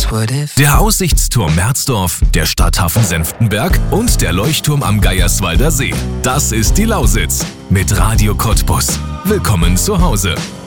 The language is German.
what if? Der Aussichtsturm Merzdorf, der Stadthafen Senftenberg und der Leuchtturm am Geierswalder See. Das ist die Lausitz mit Radio Cottbus. Willkommen zu Hause.